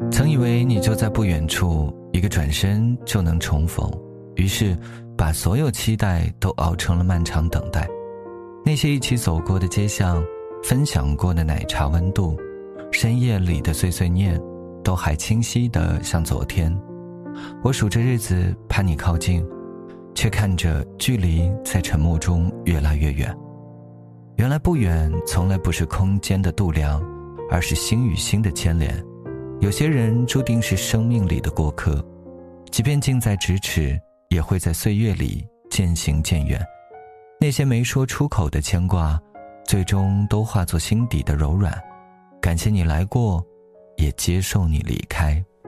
曾以为你就在不远处，一个转身就能重逢，于是把所有期待都熬成了漫长等待。那些一起走过的街巷，分享过的奶茶温度，深夜里的碎碎念，都还清晰得像昨天。我数着日子盼你靠近，却看着距离在沉默中越来越远。原来不远从来不是空间的度量，而是心与心的牵连。有些人注定是生命里的过客，即便近在咫尺，也会在岁月里渐行渐远。那些没说出口的牵挂，最终都化作心底的柔软。感谢你来过，也接受你离开。